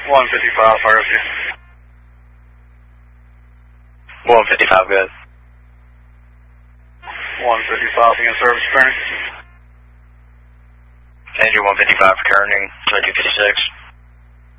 155 fire up here. 155, good. 155 in service training. Andrew 155 returning 2256.